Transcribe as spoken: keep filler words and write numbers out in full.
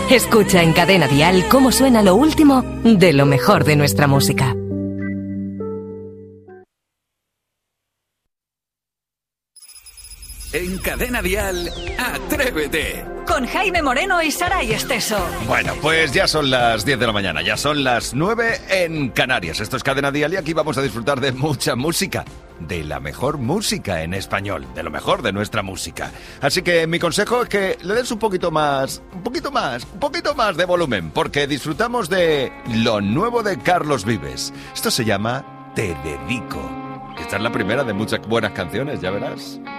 Escucha en Cadena Dial cómo suena lo último de lo mejor de nuestra música. En Cadena Dial, Atrévete. Con Jaime Moreno y Saray Esteso. Bueno, pues ya son las diez de la mañana, ya son las nueve en Canarias. Esto es Cadena Dial y aquí vamos a disfrutar de mucha música. De la mejor música en español, de lo mejor de nuestra música. Así que mi consejo es que le des un poquito más, un poquito más, un poquito más de volumen, porque disfrutamos de lo nuevo de Carlos Vives. Esto se llama Te Dedico. Esta es la primera de muchas buenas canciones, ya verás.